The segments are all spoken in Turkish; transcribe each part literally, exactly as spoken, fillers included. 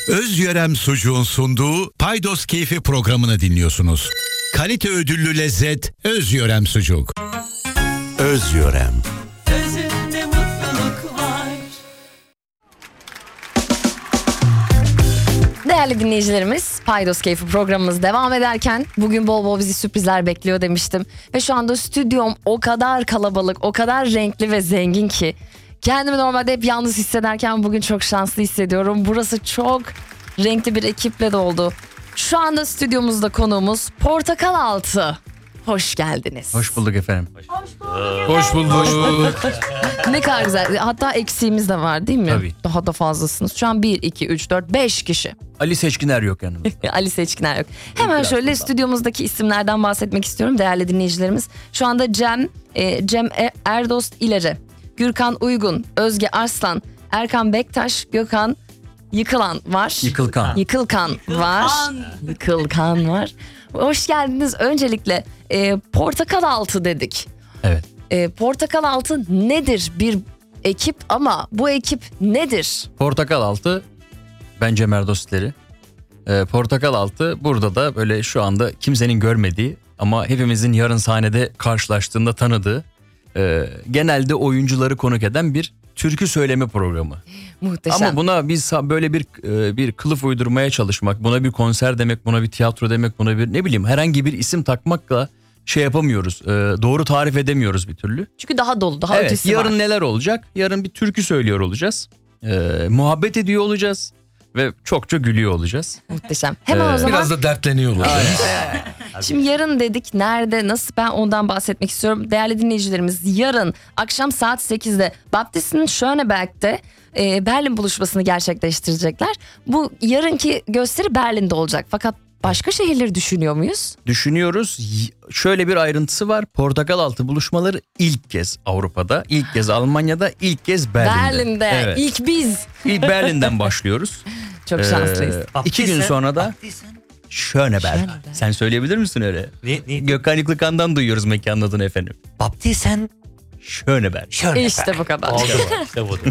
Özyörem Sucuğun sunduğu Paydos Keyfi programını dinliyorsunuz. Kalite ödüllü lezzet Özyörem Sucuk. Özyörem. Özünde mutluluk var. Değerli dinleyicilerimiz, Paydos Keyfi programımız devam ederken bugün bol bol bizi sürprizler bekliyor demiştim. Ve şu anda stüdyom o kadar kalabalık, o kadar renkli ve zengin ki kendimi normalde hep yalnız hissederken bugün çok şanslı hissediyorum. Burası çok renkli bir ekiple doldu. Şu anda stüdyomuzda konuğumuz Portakal Altı. Hoş geldiniz. Hoş bulduk efendim. Hoş bulduk. Ne kadar güzel. Hatta eksiğimiz de var değil mi? Tabii. Daha da fazlasınız. Şu an bir, iki, üç, dört, beş kişi. Ali Seçkiner yok yanımda. Ali Seçkiner yok. Hemen şöyle stüdyomuzdaki isimlerden bahsetmek istiyorum değerli dinleyicilerimiz. Şu anda Cem, e, Cem Erdost İleri, Gürkan Uygun, Özge Arslan, Erkan Bektaş, Gökhan Yıkılan var. Yıkılkan. Yıkılkan var. Yıkılkan var. Hoş geldiniz. Öncelikle e, Portakal Altı dedik. Evet. E, Portakal Altı nedir? Bir ekip ama bu ekip nedir? Portakal Altı, ben Cem Erdostleri. Ee, Portakal Altı burada da böyle şu anda kimsenin görmediği ama hepimizin yarın sahnede karşılaştığında tanıdığı, e, genelde oyuncuları konuk eden bir türkü söyleme programı. Muhteşem. Ama buna biz böyle bir e, bir kılıf uydurmaya çalışmak, buna bir konser demek, buna bir tiyatro demek, buna bir ne bileyim herhangi bir isim takmakla şey yapamıyoruz. E, doğru tarif edemiyoruz bir türlü. Çünkü daha dolu, daha Evet, ötesi yarın var. neler olacak? Yarın bir türkü söylüyor olacağız. E, muhabbet ediyor olacağız ve çokça gülüyor olacağız. Muhteşem. Hemen Ee, o zaman Biraz da dertleniyor olacağız. şimdi yarın dedik, nerede, nasıl, ben ondan bahsetmek istiyorum. Değerli dinleyicilerimiz, yarın akşam saat sekizde Baptist'in Schöneberg'de e, Berlin buluşmasını gerçekleştirecekler. Bu yarınki gösteri Berlin'de olacak. Fakat başka şehirleri düşünüyor muyuz? Düşünüyoruz. Y- Şöyle bir ayrıntısı var. Portakal Altı buluşmaları ilk kez Avrupa'da, ilk kez Almanya'da, ilk kez Berlin'de. Berlin'de. Evet. İlk biz. İlk Berlin'den başlıyoruz. Çok şanslıyız. Ee, iki gün sonra da Schöneberg. Schöneberg. Sen söyleyebilir misin öyle? Ne, ne? Gökhan Yıklıkan'dan duyuyoruz mekanın adını efendim. Baptisten Schöneberg. şöyle. İşte bu kadar. Oldu mu? İşte budur.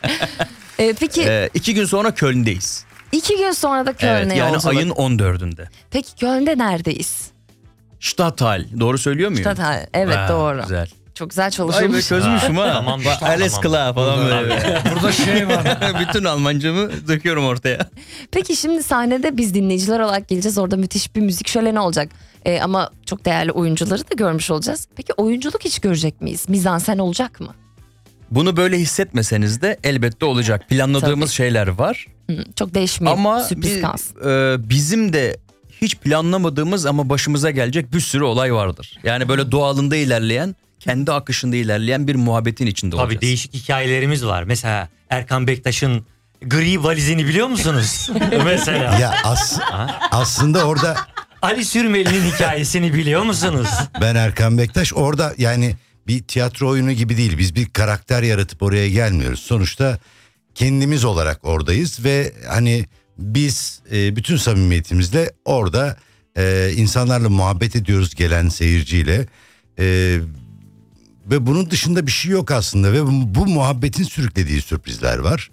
E, peki Ee, iki gün sonra Köln'deyiz. iki gün sonra da Köln'e Evet, yani yolculuk. ayın on dördünde. Peki Köln'de neredeyiz? Stadtteil. Doğru söylüyor muyum? Stadtteil. Evet, Ha, doğru. Güzel. Çok güzel Ay be çalışılmış. çözmüşüm ha. Tamam, Bak, tamam. Alles klar falan böyle. Burada şey var. Bütün Almancamı döküyorum ortaya. Peki şimdi sahnede biz dinleyiciler olarak geleceğiz. Orada müthiş bir müzik şöleni olacak. Ee, ama çok değerli oyuncuları da görmüş olacağız. Peki oyunculuk hiç görecek miyiz? Mizansen olacak mı? Bunu böyle hissetmeseniz de elbette olacak. Planladığımız Tabii. şeyler var. Hı, çok değişmeyin. Ama Sürpriz bi- kalsın. e, bizim de hiç planlamadığımız ama başımıza gelecek bir sürü olay vardır. Yani böyle doğalında ilerleyen, kendi akışında ilerleyen bir muhabbetin içinde olacağız. Tabii değişik hikayelerimiz var. Mesela Erkan Bektaş'ın gri valizini biliyor musunuz? Mesela. Ya as- aslında orada Ali Sürmeli'nin hikayesini biliyor musunuz? ben Erkan Bektaş orada yani bir tiyatro oyunu gibi değil. Biz bir karakter yaratıp oraya gelmiyoruz. Sonuçta kendimiz olarak oradayız ve hani biz e, bütün samimiyetimizle orada e, insanlarla muhabbet ediyoruz gelen seyirciyle. E, ve bunun dışında bir şey yok aslında ve bu, bu muhabbetin sürüklediği sürprizler var.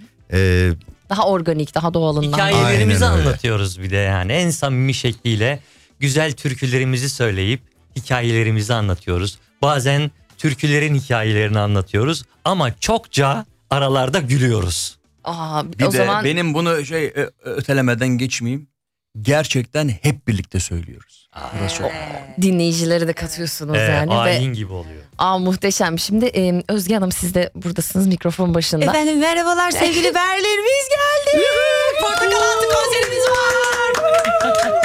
E, Daha organik, daha doğalından. Hikayelerimizi Aynen öyle. anlatıyoruz bir de yani. En samimi şekliyle güzel türkülerimizi söyleyip hikayelerimizi anlatıyoruz. Bazen türkülerin hikayelerini anlatıyoruz ama çokça aralarda gülüyoruz. Aa, Bir o de zaman benim bunu şey ö- ötelemeden geçmeyeyim. Gerçekten hep birlikte söylüyoruz. Burası çok- dinleyicileri de katıyorsunuz Ee, yani. Ve, ayin gibi oluyor. aa, muhteşem. Şimdi e, Özge Hanım, siz de buradasınız mikrofon başında. Efendim merhabalar sevgili Berlin, biz geldik. Portakal Altı konserimiz var.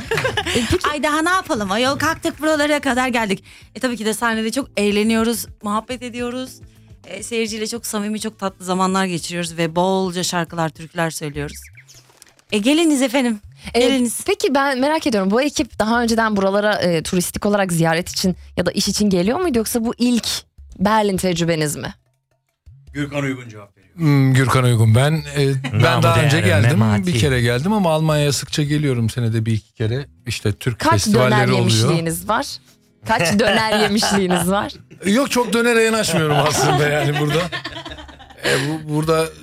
Ay daha ne yapalım, ayol kalktık buralara kadar geldik. E tabii ki de sahnede çok eğleniyoruz, muhabbet ediyoruz. E, seyirciyle çok samimi, çok tatlı zamanlar geçiriyoruz ve bolca şarkılar, türküler söylüyoruz. E geliniz efendim, Ee, geliniz. peki ben merak ediyorum, bu ekip daha önceden buralara e, turistik olarak ziyaret için ya da iş için geliyor muydu, yoksa bu ilk Berlin tecrübeniz mi? Gürkan Uygun cevap veriyor. Hmm, Gürkan Uygun. Ben e, ben Namı daha önce değer, geldim. Memati. Bir kere geldim ama Almanya'ya sıkça geliyorum, senede bir iki kere. İşte Türk Kaç döner festivalleri oluyor. yemişliğiniz var? Kaç döner yemişliğiniz var? Yok, çok dönere yanaşmıyorum aslında yani burada. E, bu, burada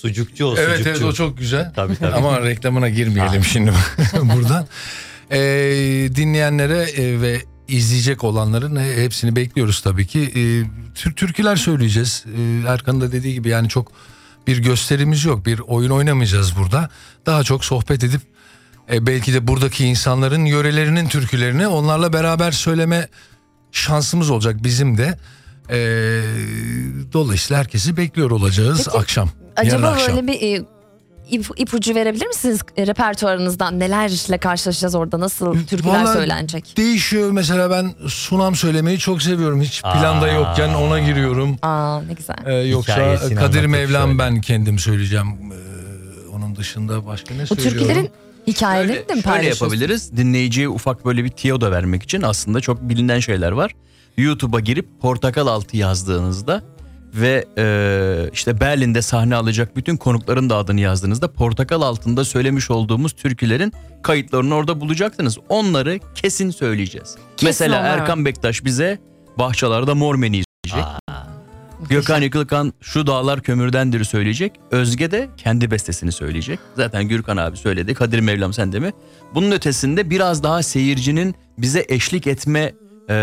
Sucukçu o, Evet sucukçu. evet o çok güzel. Tabii, tabii. Ama reklamına girmeyelim şimdi buradan. Ee, dinleyenlere e, ve izleyecek olanların e, hepsini bekliyoruz tabii ki. E, tür türküler söyleyeceğiz. E, Erkan'ın da dediği gibi yani çok bir gösterimiz yok. Bir oyun oynamayacağız burada. Daha çok sohbet edip e, belki de buradaki insanların yörelerinin türkülerini onlarla beraber söyleme şansımız olacak bizim de. E, dolayısıyla herkesi bekliyor olacağız Peki, akşam. Yarın Acaba akşam. böyle bir e, ip, ipucu verebilir misiniz e, repertuarınızdan? Nelerle karşılaşacağız orada? Nasıl türküler Vallahi söylenecek? Değişiyor. Mesela ben sunam söylemeyi çok seviyorum. Hiç planda Aa. yokken ona giriyorum. Aa ne güzel. Ee, yoksa Hikayesini Kadir anlatıp Mevlam şöyle. ben kendim söyleyeceğim. Ee, onun dışında başka ne Bu söylüyorum? türkülerin hikayelerini de mi Şöyle paylaşıyorsunuz? yapabiliriz. Dinleyiciye ufak böyle bir tiyo da vermek için aslında çok bilinen şeyler var. YouTube'a girip Portakal Altı yazdığınızda ve e, işte Berlin'de sahne alacak bütün konukların da adını yazdığınızda Portakal Altı'nda söylemiş olduğumuz türkülerin kayıtlarını orada bulacaksınız. Onları kesin söyleyeceğiz. Kesin Mesela onlar. Erkan Bektaş bize Bahçalarda Mormeni söyleyecek. Gökhan Yıkılkan Şu Dağlar Kömürdendir söyleyecek. Özge de kendi bestesini söyleyecek. Zaten Gürkan abi söyledi. Kadir Mevlam sen de mi? Bunun ötesinde biraz daha seyircinin bize eşlik etme e,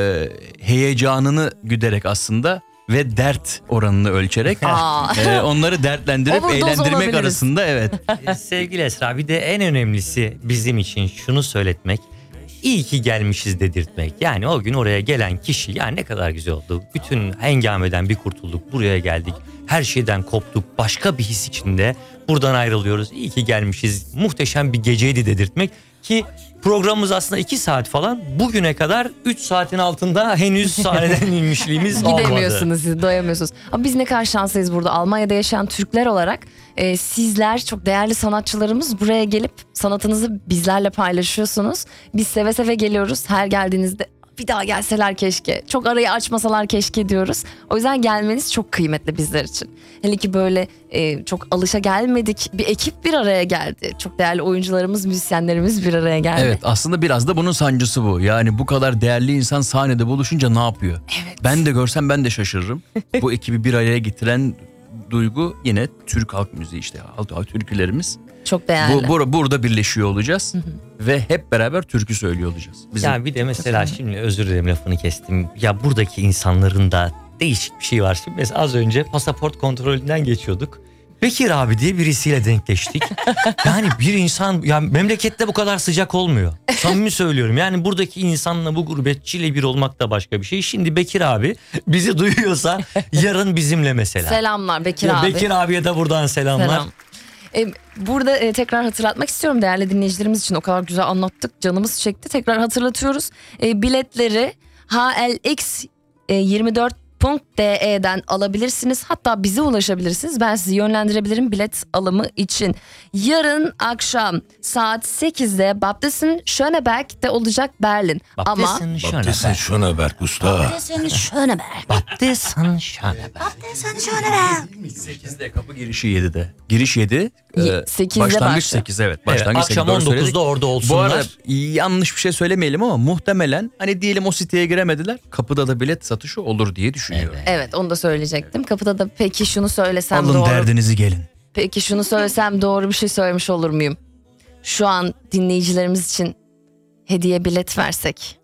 heyecanını güderek aslında ve dert oranını ölçerek Aa. e, onları dertlendirip Overdose eğlendirmek olabiliriz. arasında evet. Ee, Sevgili Esra, bir de en önemlisi bizim için şunu söyletmek. İyi ki gelmişiz dedirtmek. Yani o gün oraya gelen kişi ya ne kadar güzel oldu. Bütün hengameden bir kurtulduk. Buraya geldik. Her şeyden koptuk. Başka bir his içinde buradan ayrılıyoruz. İyi ki gelmişiz. Muhteşem bir geceydi dedirtmek. Ki programımız aslında iki saat falan. Bugüne kadar üç saatin altında henüz sahneden inmişliğimiz olmadı. Gidemiyorsunuz siz, doyamıyorsunuz. Ama biz ne kadar şanslıyız burada. Almanya'da yaşayan Türkler olarak e, sizler çok değerli sanatçılarımız buraya gelip sanatınızı bizlerle paylaşıyorsunuz. Biz seve seve geliyoruz. Her geldiğinizde bir daha gelseler keşke. Çok arayı açmasalar keşke diyoruz. O yüzden gelmeniz çok kıymetli bizler için. Hele ki böyle e, çok alışa gelmedik. Bir ekip bir araya geldi. Çok değerli oyuncularımız, müzisyenlerimiz bir araya geldi. Evet aslında biraz da bunun sancısı bu. Yani bu kadar değerli insan sahnede buluşunca ne yapıyor? Evet. Ben de görsem ben de şaşırırım. Bu ekibi bir araya getiren duygu yine Türk halk müziği işte halk türkülerimiz. Çok değerli. Bu, bur- burada birleşiyor olacağız ve hep beraber türkü söylüyor olacağız. Bizim Ya bir de mesela şimdi özür dilerim lafını kestim. Ya buradaki insanların da değişik bir şey var. Şimdi mesela az önce pasaport kontrolünden geçiyorduk. Bekir abi diye birisiyle denkleştik. Yani bir insan ya memlekette bu kadar sıcak olmuyor. Samimi söylüyorum. Yani buradaki insanla bu gurbetçiyle bir olmak da başka bir şey. Şimdi Bekir abi bizi duyuyorsa yarın bizimle mesela. Selamlar Bekir Ya abi. Bekir abiye de buradan selamlar. Selam. E, burada e, tekrar hatırlatmak istiyorum değerli dinleyicilerimiz için, o kadar güzel anlattık, canımız çekti. Tekrar hatırlatıyoruz. E, biletleri H L X yirmi dört nokta D E'den alabilirsiniz. Hatta bize ulaşabilirsiniz. Ben sizi yönlendirebilirim bilet alımı için. Yarın akşam saat sekizde Baptisten Schöneberg'de olacak Berlin. Ama Baptisten Baptisten Schöneberg. Schöneberg usta. Sen şöyle be. Baptisten Schöneberg. Sen şöyle be. sekizde kapı girişi yedide. Giriş yedi. Ye- sekizde başlangıç başlıyor. sekiz evet. Evet, Başlangıç akşam sekiz, doğru on dokuzda söyledik. orada Bu olsunlar. arada yanlış bir şey söylemeyelim ama muhtemelen hani diyelim o siteye giremediler. Kapıda da bilet satışı olur diye düşünüyorum. evet, onu da söyleyecektim. Kapıda da peki şunu söylesem Alın doğru. derdinizi gelin. Peki şunu söylesem doğru bir şey söylemiş olur muyum? Şu an dinleyicilerimiz için hediye bilet versek.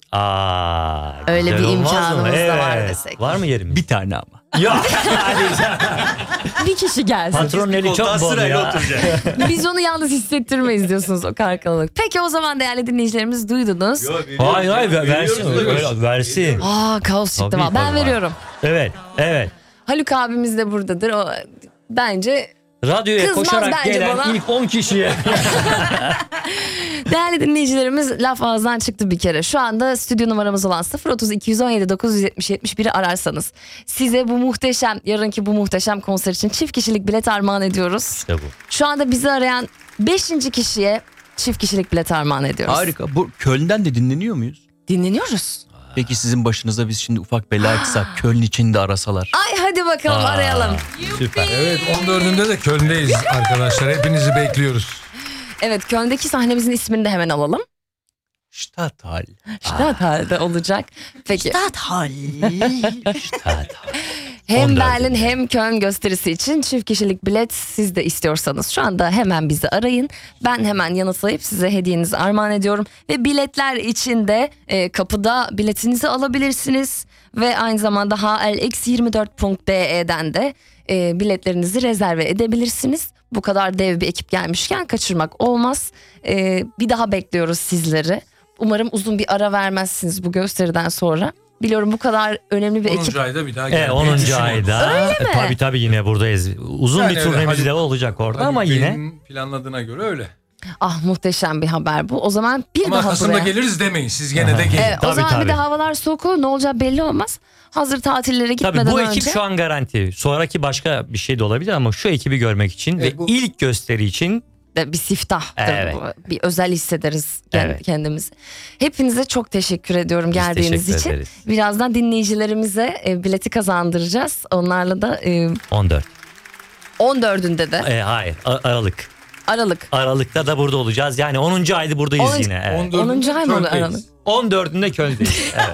Aa, Öyle güzel bir olmaz mı? imkanımız da var Evet. desek. Var mı yerimiz? Bir tane ama. Yok. Bir kişi gelsin. Patron eli çok bol ya. Biz onu yalnız hissettirmeyiz diyorsunuz o kadar kalabalık. Peki o zaman değerli dinleyicilerimiz duydunuz. Hayır hayır ver- versin. Öyle, versin. Aa kaos çıktı Tabii, ama ben tabii. veriyorum. Evet evet. Haluk abimiz de buradadır. O bence Radyoya Kızmaz koşarak bence gelen bana. ilk on kişiye. değerli dinleyicilerimiz laf ağızdan çıktı bir kere. Şu anda stüdyo numaramız olan sıfır otuz iki yüz on yedi dokuz yüz yetmiş yetmiş biri ararsanız size bu muhteşem, yarınki bu muhteşem konser için çift kişilik bilet armağan ediyoruz. İşte bu. Şu anda bizi arayan beşinci kişiye çift kişilik bilet armağan ediyoruz. Harika. Bu Köln'den de dinleniyor muyuz? Dinleniyoruz. Peki sizin başınıza biz şimdi ufak bela açsak Köln için de arasalar. Ay hadi bakalım Aa, arayalım. Süper. Evet on dördünde de Köln'deyiz arkadaşlar. Hepinizi bekliyoruz. Evet, Köln'deki sahnemizin ismini de hemen alalım. Stadthal. Stadthal'de olacak. Peki. Stadthal. Evet. Hem on dördünde. Berlin hem Köln gösterisi için çift kişilik bilet siz de istiyorsanız şu anda hemen bizi arayın. Ben hemen yanıtlayıp size hediyenizi armağan ediyorum. Ve biletler için de e, kapıda biletinizi alabilirsiniz. Ve aynı zamanda h l x yirmi dört nokta d e'den de e, biletlerinizi rezerve edebilirsiniz. Bu kadar dev bir ekip gelmişken kaçırmak olmaz. E, bir daha bekliyoruz sizleri. Umarım uzun bir ara vermezsiniz bu gösteriden sonra. Biliyorum bu kadar önemli bir ekip. onuncu ayda bir daha E, gelmeyi onuncu düşünüyoruz. ayda. Öyle E, mi? tabii tabii yine buradayız. Uzun Yani bir öyle, turnemiz Haluk- de olacak orada Haluk ama yine. Bey'in planladığına göre öyle. Ah muhteşem bir haber bu. O zaman bir Ama daha Kasım'da buraya. geliriz demeyin. Siz gene de gelin. Evet, o Tabii, zaman tabii. bir de havalar soğuk olur, ne olacağı belli olmaz. Hazır tatillere gitmeden Tabii bu önce. ekip şu an garanti. Sonraki başka bir şey de olabilir ama şu ekibi görmek için Evet, ve bu- ilk gösteri için de bir siftahdır Evet. bu. Bir özel hissederiz kend- Evet. kendimizi. Hepinize çok teşekkür ediyorum Biz geldiğiniz teşekkür için. ederiz. Birazdan dinleyicilerimize e, bileti kazandıracağız. Onlarla da e, on dört. on dördünde de E, hayır A- Aralık. Aralık. Aralık'ta da burada olacağız. Yani onuncu ayda buradayız On- yine. Evet. on dördünde onuncu ay mı oluyor Köln'deyiz. Aralık? on dördünde Köln'deyiz. Evet.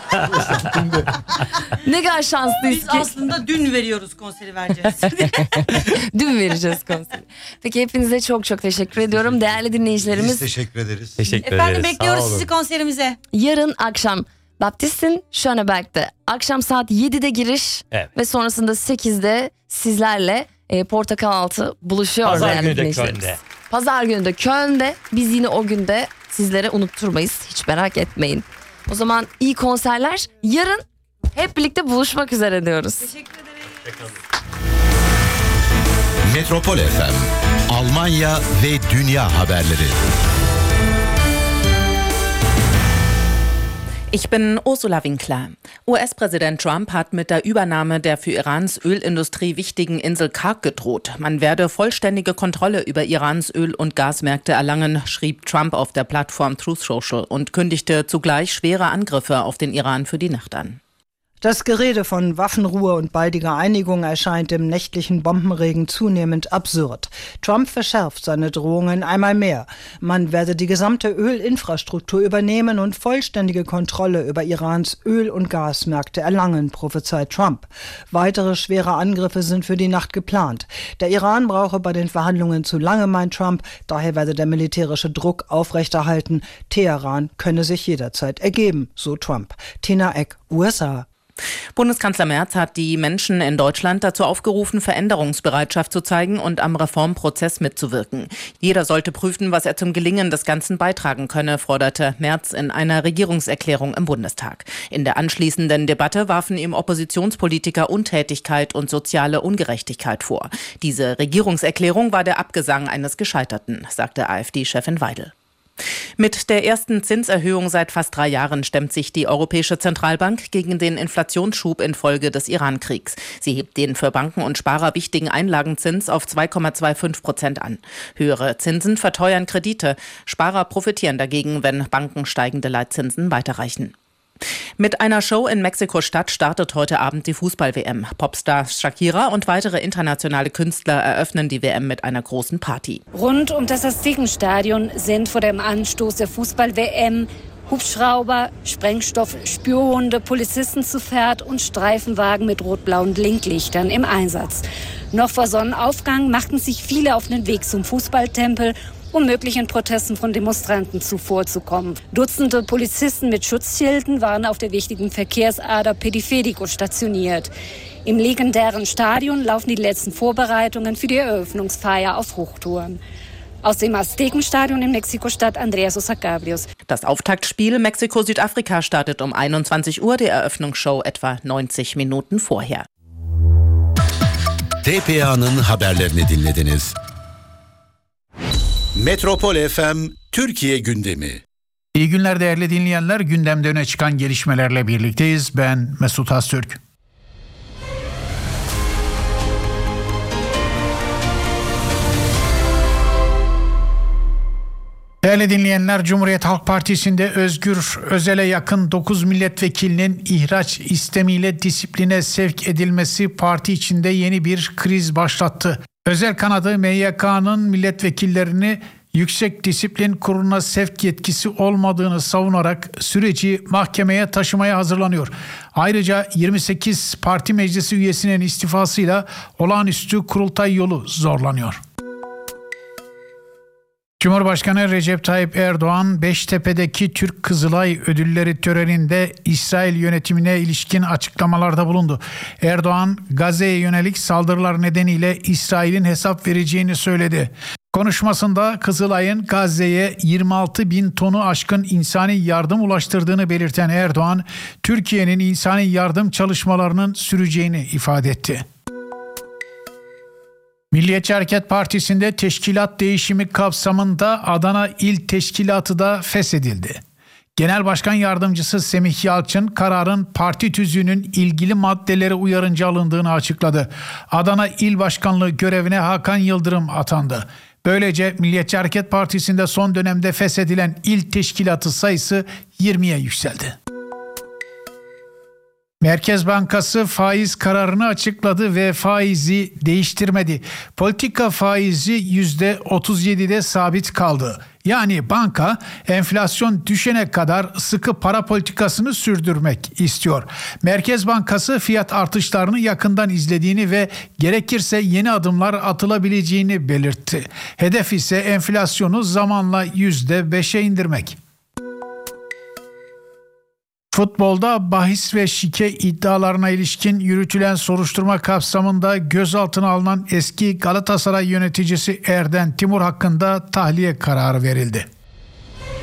Ne kadar şanslıyız Biz ki. aslında dün veriyoruz konseri vereceğiz. Dün vereceğiz konseri. Peki hepinize çok çok teşekkür ediyorum. Değerli Biz dinleyicilerimiz, teşekkür ederiz. Teşekkür Efendim ederiz. bekliyoruz Sağ olun. sizi konserimize. yarın akşam Baptist'in Schöneberg'de akşam saat yedide giriş Evet. ve sonrasında sekizde sizlerle e, Portakal Altı buluşuyor. Pazar değerli günü de dinleyicilerimiz. Köln'de. Pazar günü de Köln'de. Biz yine o günde sizlere unutturmayız. Hiç merak etmeyin. O zaman iyi konserler. Yarın hep birlikte buluşmak üzere diyoruz. Teşekkür ederim. Metropol F M, Almanya ve dünya haberleri. Ich bin Ursula Winkler. U S-Präsident Trump hat mit der Übernahme der für Irans Ölindustrie wichtigen Insel Karg gedroht. Man werde vollständige Kontrolle über Irans Öl- und Gasmärkte erlangen, schrieb Trump auf der Plattform Truth Social und kündigte zugleich schwere Angriffe auf den Iran für die Nacht an. Das Gerede von Waffenruhe und baldiger Einigung erscheint im nächtlichen Bombenregen zunehmend absurd. Trump verschärft seine Drohungen einmal mehr. Man werde die gesamte Ölinfrastruktur übernehmen und vollständige Kontrolle über Irans Öl- und Gasmärkte erlangen, prophezeit Trump. Weitere schwere Angriffe sind für die Nacht geplant. Der Iran brauche bei den Verhandlungen zu lange, meint Trump. Daher werde der militärische Druck aufrechterhalten. Teheran könne sich jederzeit ergeben, so Trump. Tina Eck, U S A. Bundeskanzler Merz hat die Menschen in Deutschland dazu aufgerufen, Veränderungsbereitschaft zu zeigen und am Reformprozess mitzuwirken. Jeder sollte prüfen, was er zum Gelingen des Ganzen beitragen könne, forderte Merz in einer Regierungserklärung im Bundestag. In der anschließenden Debatte warfen ihm Oppositionspolitiker Untätigkeit und soziale Ungerechtigkeit vor. Diese Regierungserklärung war der Abgesang eines Gescheiterten, sagte AfD-Chefin Weidel. Mit der ersten Zinserhöhung seit fast drei Jahren stemmt sich die Europäische Zentralbank gegen den Inflationsschub infolge des Iran-Kriegs. Sie hebt den für Banken und Sparer wichtigen Einlagenzins auf zwei Komma fünfundzwanzig Prozent an. Höhere Zinsen verteuern Kredite. Sparer profitieren dagegen, wenn Banken steigende Leitzinsen weiterreichen. Mit einer Show in Mexiko-Stadt startet heute Abend die Fußball-W M. Popstar Shakira und weitere internationale Künstler eröffnen die W M mit einer großen Party. Rund um das Aztekenstadion sind vor dem Anstoß der Fußball-W M Hubschrauber, Sprengstoff, Spürhunde, Polizisten zu Pferd und Streifenwagen mit rot-blauen Blinklichtern im Einsatz. Noch vor Sonnenaufgang machten sich viele auf den Weg zum Fußballtempel, um möglichen Protesten von Demonstranten zuvorzukommen. Dutzende Polizisten mit Schutzschilden waren auf der wichtigen Verkehrsader Periférico stationiert. Im legendären Stadion laufen die letzten Vorbereitungen für die Eröffnungsfeier auf Hochtouren. Aus dem Aztekenstadion in Mexiko-Stadt Andreas Osacabrios. Das Auftaktspiel Mexiko-Südafrika startet um einundzwanzig Uhr, die Eröffnungsshow etwa neunzig Minuten vorher. T P A'nın haberlerini dinlediniz. Metropol F M Türkiye gündemi. İyi günler değerli dinleyenler. Gündemde öne çıkan gelişmelerle birlikteyiz. Ben Mesut Öztürk. Değerli dinleyenler, Cumhuriyet Halk Partisi'nde Özgür Özel'e yakın dokuz milletvekilinin ihraç istemiyle disipline sevk edilmesi parti içinde yeni bir kriz başlattı. Özel kanadı M Y K'nın milletvekillerini Yüksek Disiplin Kurulu'na sevk yetkisi olmadığını savunarak süreci mahkemeye taşımaya hazırlanıyor. Ayrıca yirmi sekiz parti meclisi üyesinin istifasıyla olağanüstü kurultay yolu zorlanıyor. Cumhurbaşkanı Recep Tayyip Erdoğan, Beştepe'deki Türk Kızılay Ödülleri töreninde İsrail yönetimine ilişkin açıklamalarda bulundu. Erdoğan, Gazze'ye yönelik saldırılar nedeniyle İsrail'in hesap vereceğini söyledi. Konuşmasında Kızılay'ın Gazze'ye yirmi altı bin tonu aşkın insani yardım ulaştırdığını belirten Erdoğan, Türkiye'nin insani yardım çalışmalarının süreceğini ifade etti. Milliyetçi Hareket Partisi'nde teşkilat değişimi kapsamında Adana İl Teşkilatı da feshedildi. Genel Başkan Yardımcısı Semih Yalçın, kararın parti tüzüğünün ilgili maddeleri uyarınca alındığını açıkladı. Adana İl Başkanlığı görevine Hakan Yıldırım atandı. Böylece Milliyetçi Hareket Partisi'nde son dönemde feshedilen il teşkilatı sayısı yirmiye yükseldi. Merkez Bankası faiz kararını açıkladı ve faizi değiştirmedi. Politika faizi yüzde otuz yedide sabit kaldı. Yani banka enflasyon düşene kadar sıkı para politikasını sürdürmek istiyor. Merkez Bankası fiyat artışlarını yakından izlediğini ve gerekirse yeni adımlar atılabileceğini belirtti. Hedef ise enflasyonu zamanla yüzde beşe indirmek. Futbolda bahis ve şike iddialarına ilişkin yürütülen soruşturma kapsamında gözaltına alınan eski Galatasaray yöneticisi Erden Timur hakkında tahliye kararı verildi.